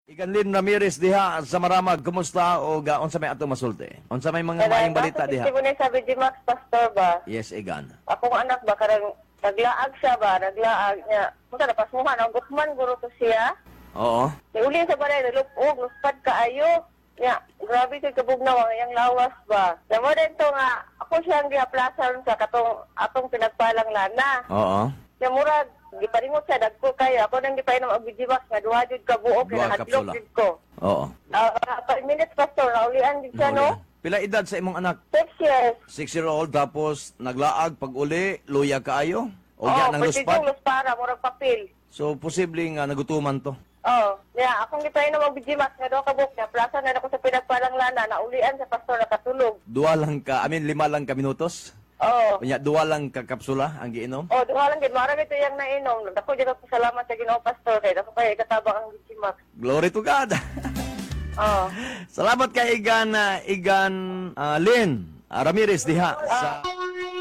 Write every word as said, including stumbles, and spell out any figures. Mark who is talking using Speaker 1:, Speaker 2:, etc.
Speaker 1: Iganlin Ramirez diha sa Maramag, kumusta o ga unsa may ato masulti? Unsa may mga maayong balita diha?
Speaker 2: Kasi sabi di Max Pastor ba?
Speaker 1: Yes, Igan.
Speaker 2: Akong anak ba karang naglaag siya ba? Naglaag niya. Punta na pasmuhan ang gutman guro to siya.
Speaker 1: Oo.
Speaker 2: Ni uli sa balay nalupog, luspad kaayo. Ya, grabe kay kabugnaw ang iyang lawas ba. Damo din to nga ako siyang gihaplasan sa katong atong pinagpalang lana.
Speaker 1: Oo.
Speaker 2: Ya murag gipalimot siya dagko kayo. Ako nang gipainom og bijiwas nga duha jud ka buok
Speaker 1: Duha
Speaker 2: na
Speaker 1: kapsula.
Speaker 2: hadlok jud ko.
Speaker 1: Oo.
Speaker 2: Ah, uh, minutes pastor, naulian din siya no?
Speaker 1: Pila edad sa imong anak?
Speaker 2: Six years.
Speaker 1: Six-year-old tapos naglaag pag uli, luya kaayo? O
Speaker 2: Oh,
Speaker 1: yan ang
Speaker 2: pwede
Speaker 1: luspad?
Speaker 2: yung luspara, murag papel.
Speaker 1: So, posibleng nga nagutuman to.
Speaker 2: Oh, yeah, akong gipainom og bijiwas nga duha ka buok na plaza na ako sa pinagpalang lana, naulian sa pastor nakatulog.
Speaker 1: Dua lang ka, I mean lima lang ka minutos?
Speaker 2: Oh.
Speaker 1: Kunya, dua lang ka kapsula ang giinom?
Speaker 2: Oh, duha lang gid marami to yang nainom. Dako jud ako salamat sa Ginoo pastor kay dako kay katabang ang bijiwas.
Speaker 1: Glory to God!
Speaker 2: Oh.
Speaker 1: Salamat kay Igan, uh, Igan uh, Lynn uh, Ramirez diha sa...